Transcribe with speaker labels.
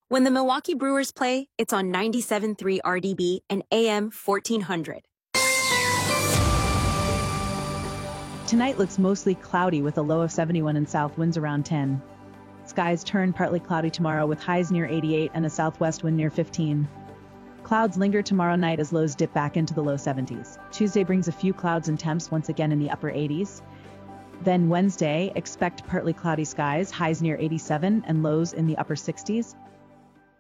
Speaker 1: When the Milwaukee Brewers play, it's on 97.3 RDB and AM 1400.
Speaker 2: Tonight looks mostly cloudy with a low of 71 and south winds around 10. Skies turn partly cloudy tomorrow with highs near 88 and a southwest wind near 15. Clouds linger tomorrow night as lows dip back into the low 70s. Tuesday brings a few clouds and temps once again in the upper 80s. Then Wednesday, expect partly cloudy skies, highs near 87 and lows in the upper 60s.